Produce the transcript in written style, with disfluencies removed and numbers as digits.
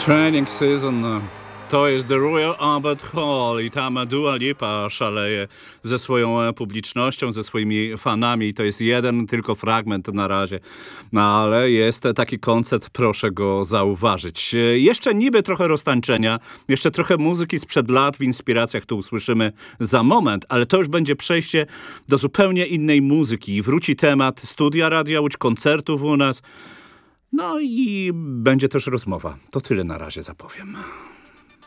Training Season to jest The Royal Albert Hall i tam Dua Lipa szaleje ze swoją publicznością, ze swoimi fanami. To jest jeden tylko fragment na razie, no ale jest taki koncert, proszę go zauważyć. Jeszcze niby trochę roztańczenia, jeszcze trochę muzyki sprzed lat w inspiracjach tu usłyszymy za moment, ale to już będzie przejście do zupełnie innej muzyki. Wróci temat studia Radia Łódź, koncertów u nas. No i będzie też rozmowa. To tyle na razie zapowiem.